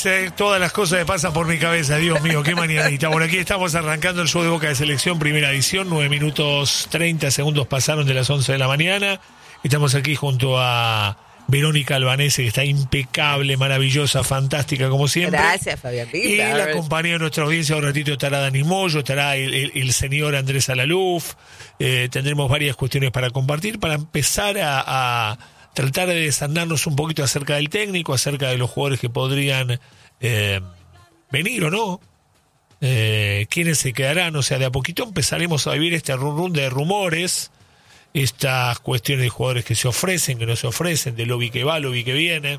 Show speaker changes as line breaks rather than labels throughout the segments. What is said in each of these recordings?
dice todas las cosas que pasan por mi cabeza. Dios mío, qué mañanita. Bueno, aquí estamos arrancando el show de Boca de Selección, primera edición. 9 minutos 30 segundos pasaron de las 11 de la mañana. Estamos aquí junto a Verónica Albanese, que está impecable, maravillosa, fantástica como siempre.
Gracias, Fabián.
Y la compañía de nuestra audiencia, un ratito estará Dani Moyo, estará el señor Andrés Alaluf. Tendremos varias cuestiones para compartir, para empezar a tratar de desandarnos un poquito acerca del técnico, acerca de los jugadores que podrían venir o no, quiénes se quedarán. O sea, de a poquito empezaremos a vivir este run de rumores, estas cuestiones de jugadores que se ofrecen, que no se ofrecen, de lobby que va, lobby que viene,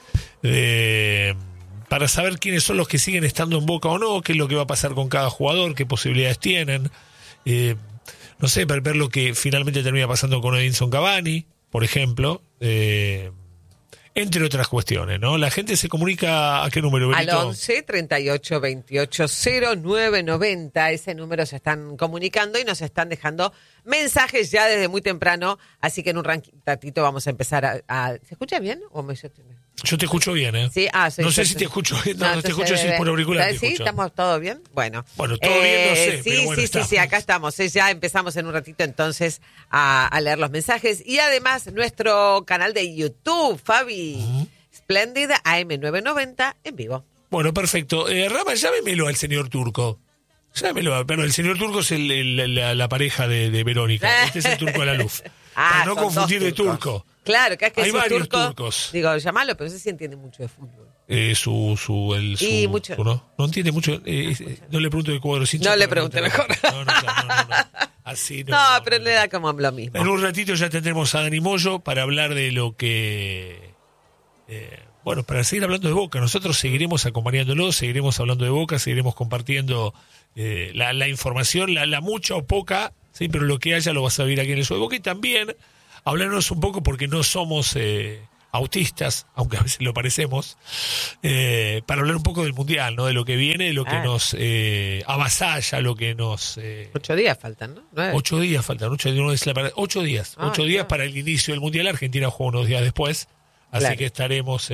para saber quiénes son los que siguen estando en Boca o no, qué es lo que va a pasar con cada jugador, qué posibilidades tienen. No sé, para ver lo que finalmente termina pasando con Edinson Cavani, por ejemplo, entre otras cuestiones, ¿no? La gente se comunica ¿a qué número, Benito?
Al 11 38 28 09 90. Ese número se están comunicando y nos están dejando mensajes ya desde muy temprano. Así que en un ratito vamos a empezar a... ¿Se escucha bien?
Yo te escucho bien, ¿eh?
Sí,
no sé si te escucho bien, no te escucho si es por auricular.
¿Sí? ¿Estamos todo bien? Bueno,
todo bien, no sé,
sí,
pero bueno,
sí, acá estamos. Ya empezamos en un ratito entonces a leer los mensajes. Y además nuestro canal de YouTube, Fabi, Splendid AM990 en vivo.
Bueno, perfecto. Rama, llámemelo al señor Turco. Llámelo, pero el señor Turco es la pareja de Verónica. Este es el Turco Alaluf. Para no confundir de turco.
Claro, que es que
hay varios turcos.
Digo, llamalo, pero no sé si entiende mucho de fútbol.
Mucho. No entiende mucho. No le pregunto de cuadros hinchas.
No le pregunte mejor.
No. Así no.
No, pero le da como lo mismo.
En un ratito ya tendremos a Dani Moyo para hablar de lo que... para seguir hablando de Boca. Nosotros seguiremos acompañándolo, seguiremos hablando de Boca, seguiremos compartiendo la información, la mucha o poca, sí, pero lo que haya lo vas a vivir aquí en el show de Boca. Y también hablarnos un poco, porque no somos autistas, aunque a veces lo parecemos, para hablar un poco del Mundial, ¿no? De lo que viene, de lo que nos avasalla, lo que nos...
8 días faltan, ¿no?
8 días faltan, 8 días. 8 días para el inicio del Mundial. Argentina juega unos días después, así que estaremos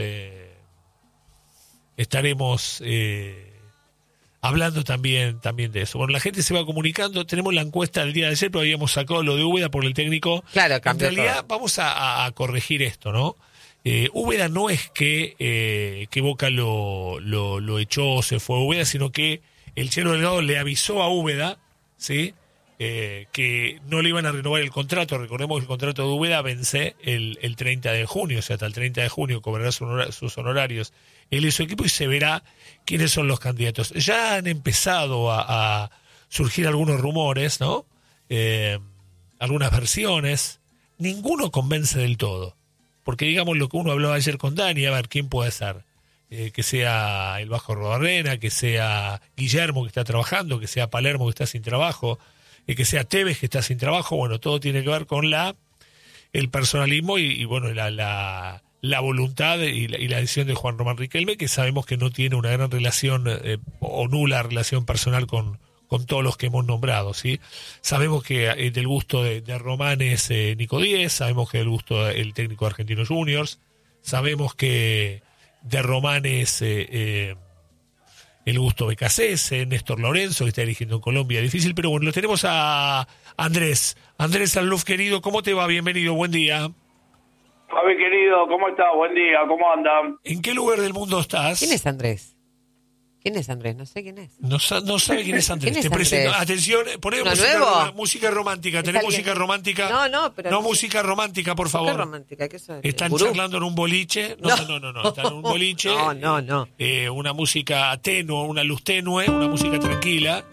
hablando también de eso. Bueno, la gente se va comunicando. Tenemos la encuesta del día de ayer, pero habíamos sacado lo de Úbeda por el técnico.
Claro, cambió.
En realidad, vamos a corregir esto, ¿no? Úbeda no es que Boca lo echó o se fue a Úbeda, sino que el Chelo Delgado le avisó a Úbeda, ¿sí? Que no le iban a renovar el contrato. Recordemos que el contrato de Úbeda vence el 30 de junio, o sea, hasta el 30 de junio cobrará sus honorarios él y su equipo, y se verá quiénes son los candidatos. Ya han empezado a surgir algunos rumores, ¿no? Algunas versiones. Ninguno convence del todo, porque digamos lo que uno hablaba ayer con Dani, a ver quién puede ser. Que sea el Vasco Rodarrena, que sea Guillermo, que está trabajando, que sea Palermo, que está sin trabajo, que sea Tevez, que está sin trabajo. Bueno, todo tiene que ver con el personalismo y la voluntad y la decisión de Juan Román Riquelme, que sabemos que no tiene una gran relación o nula relación personal con todos los que hemos nombrado, ¿sí? Sabemos que del gusto de Román es Nico Díez, sabemos que del gusto el técnico de Argentinos Juniors, sabemos que de Román es el gusto Becasese, Néstor Lorenzo, que está dirigiendo en Colombia. Difícil, pero bueno, lo tenemos a Andrés. Andrés Alaluf, querido, ¿cómo te va? Bienvenido, buen día.
Javi, querido, ¿cómo estás? Buen día, ¿cómo andan?
¿En qué lugar del mundo estás?
¿Quién es Andrés? No sé quién es.
No sabe quién es Andrés.
¿Quién es
Te presento.
Andrés?
Atención, ponemos música romántica. ¿Tenés música romántica? No, música romántica, por favor.
¿Música romántica? ¿Qué es eso?
Están charlando en un boliche. No. Están en un boliche.
No.
Una música tenue, una luz tenue, una música tranquila.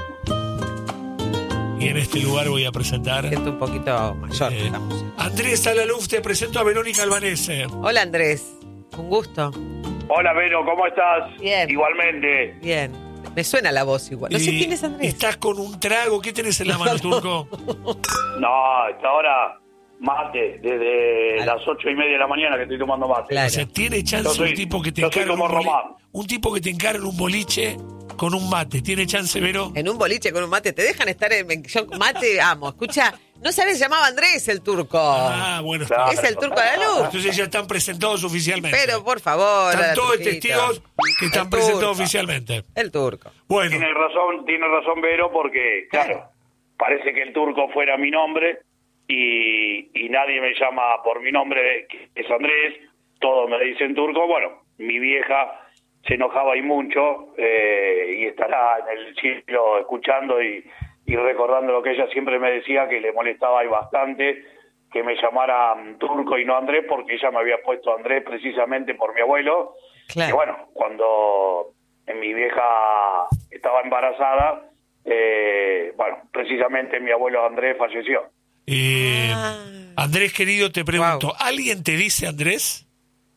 Y en este lugar voy a presentar...
Siento un poquito mayor la música.
Andrés Alaluf, te presento a Verónica Albanese.
Hola, Andrés. Un gusto.
Hola, Vero, ¿cómo estás?
Bien.
Igualmente.
Bien. Me suena la voz igual. No sé quién es Andrés.
¿Estás con un trago? ¿Qué tenés en la mano, Turco?
No, esta hora mate, desde las 8:30 de la mañana que estoy tomando mate.
Claro.
O sea, tiene chance un tipo que te encara
como Román.
un tipo que te encara en un boliche con un mate. ¿Tiene chance, Vero?
En un boliche con un mate. ¿Te dejan estar yo mate? Amo. Escucha, No sabes, se llamaba Andrés el turco.
Ah, bueno.
Claro.
Es el turco de la luz.
Entonces ya están presentados oficialmente.
Pero por favor.
Están
hola,
todos
Turquito.
testigos que están
El
presentados
turco.
oficialmente.
El turco.
Bueno,
Tiene razón Vero, porque, claro, parece que el turco fuera mi nombre y nadie me llama por mi nombre, que es Andrés, todos me dicen turco. Bueno, mi vieja se enojaba y mucho, y estará en el cielo escuchando y recordando lo que ella siempre me decía, que le molestaba ahí bastante que me llamaran turco y no Andrés, porque ella me había puesto Andrés precisamente por mi abuelo.
Claro.
Y bueno, cuando mi vieja estaba embarazada, bueno, precisamente mi abuelo Andrés falleció.
Andrés, querido, te pregunto, ¿alguien te dice Andrés?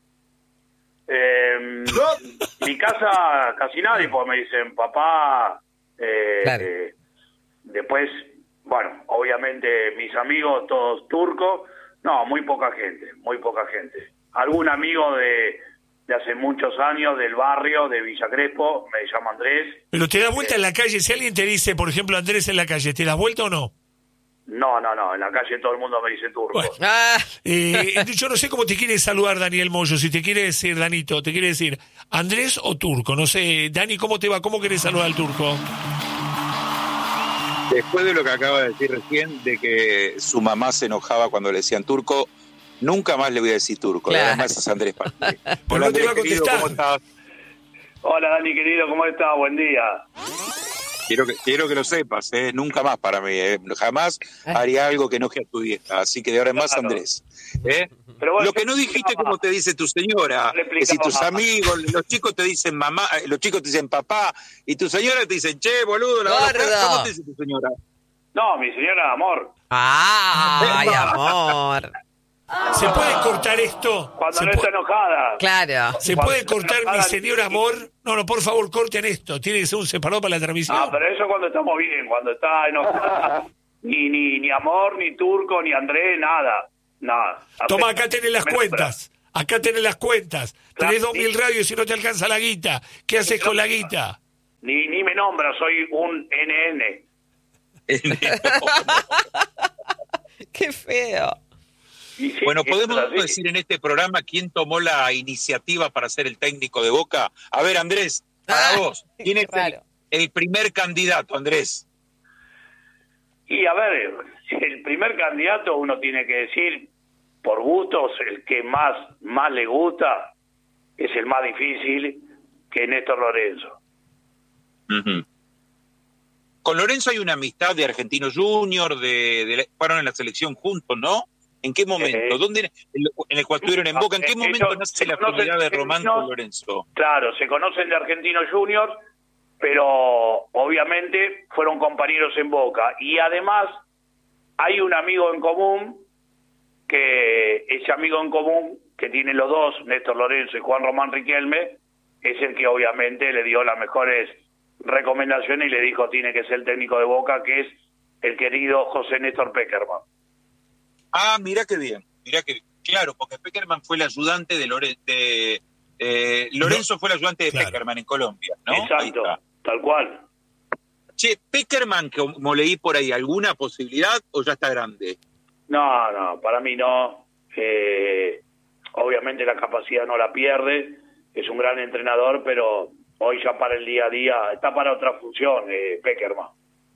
Mi casa casi nadie, pues me dicen papá.
Claro.
Después, bueno, obviamente mis amigos todos turcos. No, muy poca gente, muy poca gente. Algún amigo de hace muchos años del barrio de Villa Crespo me llama Andrés.
Pero te das vuelta en la calle, si alguien te dice, por ejemplo, Andrés en la calle, ¿te das vuelta o no?
No, en la calle todo el mundo me dice turco.
Bueno.
Ah,
Yo no sé cómo te quiere saludar Daniel Moyo, si te quiere decir, Danito, te quiere decir Andrés o turco, no sé. Dani, ¿cómo te va? ¿Cómo querés saludar al turco?
Después de lo que acaba de decir recién, de que su mamá se enojaba cuando le decían turco, nunca más le voy a decir turco.
Claro.
Y además es Andrés Parque.
Pero no te va a
querido,
contestar.
¿cómo estás?
Hola Dani querido, ¿cómo estás? Buen día.
Quiero que lo sepas, nunca más para mí. Jamás haría algo que enoje a tu vieja. Así que de ahora en más,
Claro.
Andrés.
Pero bueno,
Lo que no dijiste, como te dice tu señora,
Le explicaba
que si tus
mamá.
amigos, los chicos te dicen mamá, los chicos te dicen papá, y tu señora te dicen, che, boludo,
Gordo.
¿cómo te dice tu señora?
No, mi señora, amor.
ay, amor.
¿Se puede cortar esto?
Cuando
¿Se,
no
pu-
está enojada.
Claro.
¿Se
Cuando
puede
está
cortar mi
enojada,
señor amor? No, por favor, corten esto. Tiene que ser un separado para la transmisión.
Ah, pero eso cuando estamos bien, cuando está enojada. ni amor, ni turco, ni Andrés, nada. Nada.
Toma, acá tenés las
Me-
cuentas. Acá tenés las cuentas.
Claro,
Tenés 2000 radios y no te alcanza la guita. ¿Qué haces con la guita?
Ni me nombra, soy un NN.
Qué feo.
Y sí,
Bueno,
es
¿podemos
así.
decir en este programa quién tomó la iniciativa para ser el técnico de Boca? A ver, Andrés, para vos, ¿quién es
Claro.
el primer candidato, Andrés?
Y a ver, el primer candidato uno tiene que decir, por gustos, el que más le gusta, es el más difícil, que es Néstor Lorenzo.
Ujú. Con Lorenzo hay una amistad de Argentino Junior, fueron en la selección juntos, ¿no? ¿En qué momento? ¿Dónde? En el cual estuvieron en Boca. ¿En qué momento
ellos
nace
se
la
conocen
afinidad de Román
ellos-
con Lorenzo?
Claro, se conocen de Argentino Junior, pero obviamente fueron compañeros en Boca. Y además hay un amigo en común, que ese amigo en común que tienen los dos, Néstor Lorenzo y Juan Román Riquelme, es el que obviamente le dio las mejores recomendaciones y le dijo tiene que ser el técnico de Boca, que es el querido José Néstor Peckerman.
Ah, mira qué bien. Claro, porque Peckerman fue el ayudante de Lorenzo fue el ayudante de
Claro.
Peckerman en Colombia, ¿no? Ahí
Exacto,
está.
tal cual.
Che, Peckerman, como leí por ahí, ¿alguna posibilidad o ya está grande?
No, para mí no. Obviamente la capacidad no la pierde, es un gran entrenador, pero hoy ya para el día a día, está para otra función, Peckerman.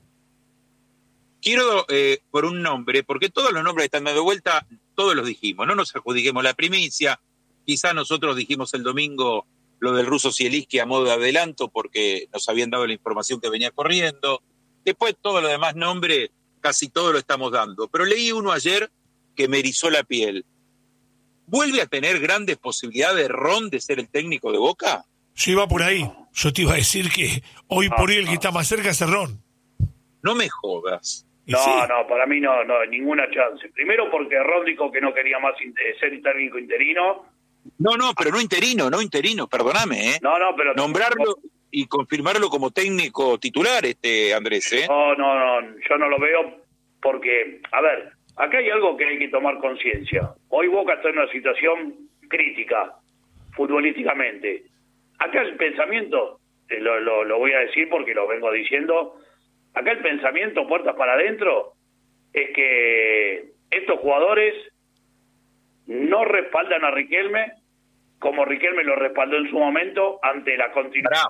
Quiero por un nombre, porque todos los nombres están dando vuelta, todos los dijimos, no nos adjudiquemos la primicia, quizá nosotros dijimos el domingo lo del ruso Zielinski a modo de adelanto porque nos habían dado la información que venía corriendo, después todo lo demás nombre, casi todo lo estamos dando, pero leí uno ayer que me erizó la piel. ¿Vuelve a tener grandes posibilidades Ron de ser el técnico de Boca?
Yo iba por ahí. Yo te iba a decir que hoy por hoy el que está más cerca es Cerrón.
No me jodas.
Y
No,
sí.
no, para mí no, ninguna chance. Primero porque Ron dijo que no quería más ser técnico interino.
No, pero no interino, perdóname,
No, pero...
nombrarlo y confirmarlo como técnico titular, Andrés,
No, yo no lo veo porque, a ver, acá hay algo que hay que tomar conciencia. Hoy Boca está en una situación crítica, futbolísticamente. Acá el pensamiento, lo voy a decir porque lo vengo diciendo, acá el pensamiento, puertas para adentro, es que estos jugadores no respaldan a Riquelme como Riquelme lo respaldó en su momento ante la continuidad.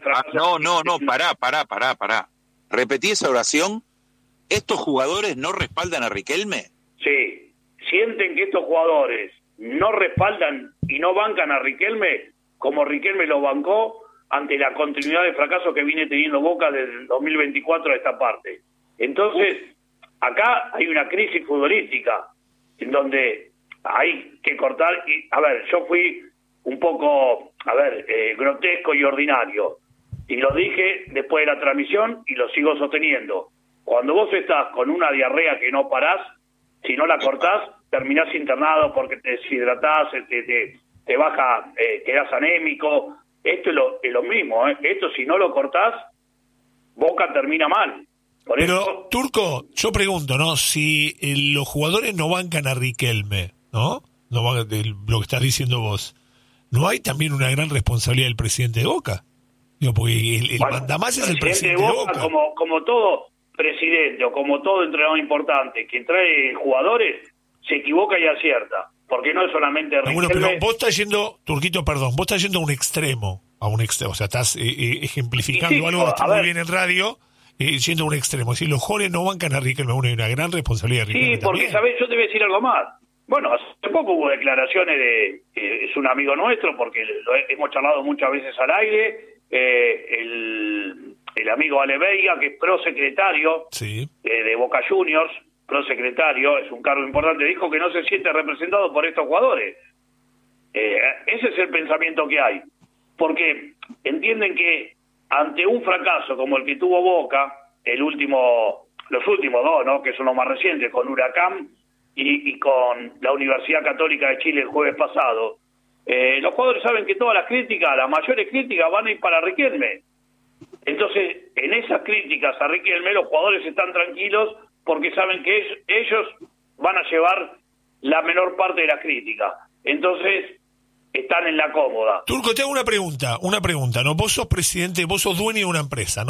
Pará. Repetí esa oración. ¿Estos jugadores no respaldan a Riquelme?
Sí. ¿Sienten que estos jugadores no respaldan y no bancan a Riquelme como Riquelme lo bancó ante la continuidad de fracaso que viene teniendo Boca desde el 2024 a esta parte? Entonces, acá hay una crisis futbolística en donde hay que cortar. Y, a ver, yo fui un poco, grotesco y ordinario. Y lo dije después de la transmisión y lo sigo sosteniendo. Cuando vos estás con una diarrea que no parás, si no la cortás, terminás internado porque te deshidratás, te baja, quedás anémico. Esto es lo mismo, ¿eh? Esto si no lo cortás, Boca termina mal.
Pero, eso... Turco, yo pregunto, ¿no? Si los jugadores no bancan a Riquelme, ¿no? No van, lo que estás diciendo vos. ¿No hay también una gran responsabilidad del presidente de Boca? Digo, porque el mandamás es el presidente de Boca.
Como todo presidente o como todo entrenador importante que trae jugadores, se equivoca y acierta. Porque no es solamente Riquelme.
Bueno, pero vos estás yendo, Turquito, perdón, vos estás yendo a un extremo. O sea, estás ejemplificando algo que está muy bien en radio, yendo a un extremo. Si los jóvenes no bancan a Riquelme, hay una gran responsabilidad de Riquelme.
Sí, porque, ¿sabés? Yo te voy a decir algo más. Bueno, hace poco hubo declaraciones de... es un amigo nuestro, porque hemos charlado muchas veces al aire, el amigo Ale Veiga, que es prosecretario de Boca Juniors, prosecretario, es un cargo importante, dijo que no se siente representado por estos jugadores. Ese es el pensamiento que hay. Porque entienden que ante un fracaso como el que tuvo Boca, los últimos dos, ¿no?, que son los más recientes, con Huracán y con la Universidad Católica de Chile el jueves pasado, los jugadores saben que todas las críticas, las mayores críticas, van a ir para Riquelme. Entonces, en esas críticas a Riquelme, los jugadores están tranquilos porque saben que ellos van a llevar la menor parte de la crítica. Entonces, están en la cómoda.
Turco, te hago una pregunta, ¿no? Vos sos presidente, vos sos dueño de una empresa, ¿no?